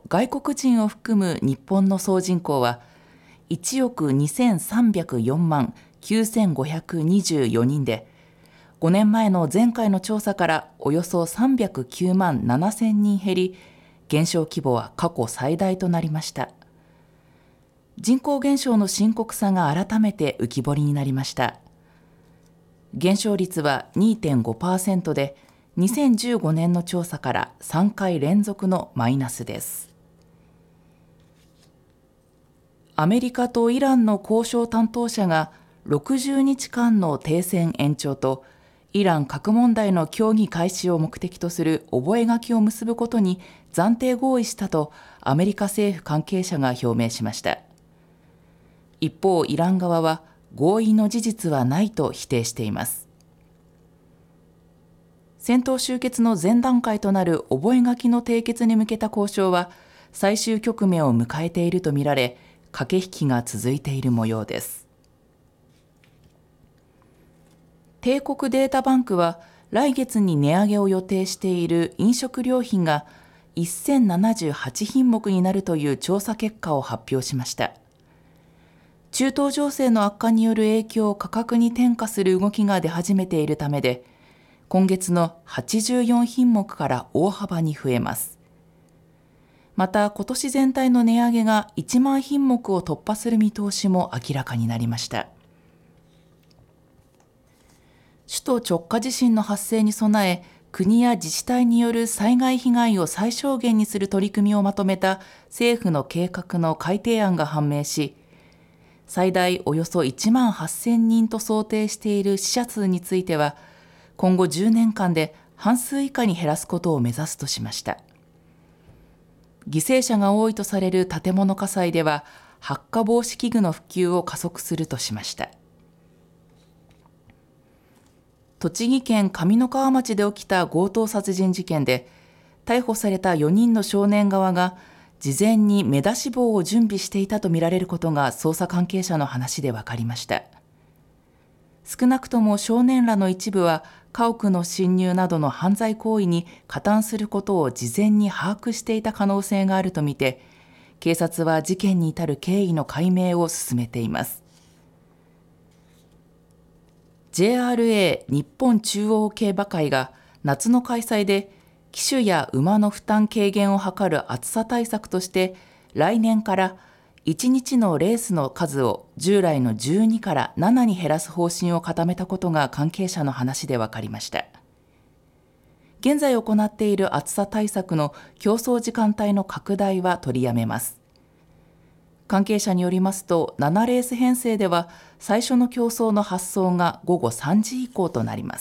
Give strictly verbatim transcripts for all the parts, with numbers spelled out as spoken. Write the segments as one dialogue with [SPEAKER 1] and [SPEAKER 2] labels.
[SPEAKER 1] 外国人を含む日本の総人口はいちおくにせんさんびゃくよんまんきゅうせんごひゃくにじゅうよにんで、ごねんまえの前回の調査からおよそさんびゃくきゅうまんななせんにん減り、減少規模は過去最大となりました。人口減少の深刻さが改めて浮き彫りになりました。減少率は にてんごパーセント で、にせんじゅうごねんの調査からさんかい連続のマイナスです。アメリカとイランの交渉担当者がろくじゅうにちかんの停戦延長とイラン核問題の協議開始を目的とする覚書を結ぶことに暫定合意したとアメリカ政府関係者が表明しました。一方、イラン側は合意の事実はないと否定しています。戦闘終結の前段階となる覚書の締結に向けた交渉は最終局面を迎えているとみられ、駆け引きが続いている模様です。帝国データバンクは来月に値上げを予定している飲食料品がせんななじゅうはちひんもくになるという調査結果を発表しました。中東情勢の悪化による影響を価格に転嫁する動きが出始めているためで、今月のはちじゅうよんひんもくから大幅に増えます。また、今年全体の値上げがいちまんひんもくを突破する見通しも明らかになりました。首都直下地震の発生に備え、国や自治体による災害被害を最小限にする取り組みをまとめた政府の計画の改定案が判明し、最大およそいちまんはっせんにんと想定している死者数については、今後じゅうねんかんで半数以下に減らすことを目指すとしました。犠牲者が多いとされる建物火災では、発火防止器具の普及を加速するとしました。栃木県上三川町で起きた強盗殺人事件で、逮捕されたよにんの少年側が、事前に目出し帽を準備していたとみられることが捜査関係者の話で分かりました。少なくとも少年らの一部は、家屋の侵入などの犯罪行為に加担することを事前に把握していた可能性があるとみて、警察は事件に至る経緯の解明を進めています。ジェイアールエー 日本中央競馬会が夏の開催で騎手や馬の負担軽減を図る暑さ対策として来年からいちにちのレースの数を従来のじゅうにからななに減らす方針を固めたことが関係者の話で分かりました。現在行っている暑さ対策の競争時間帯の拡大は取りやめます。関係者によりますと、ななレース編成では最初の競争の発送がごごさんじ以降となります。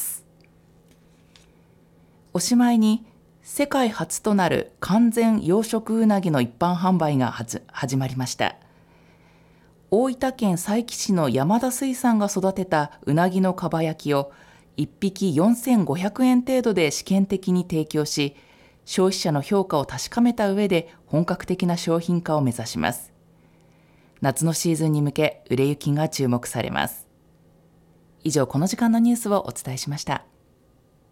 [SPEAKER 1] おしまいに、世界初となる完全養殖うなぎの一般販売がはじ始まりました。大分県佐伯市の山田水産が育てたうなぎのかば焼きをいっぴきよんせんごひゃくえん程度で試験的に提供し、消費者の評価を確かめた上で本格的な商品化を目指します。夏のシーズンに向け売れ行きが注目されます。以上、この時間のニュースをお伝えしました。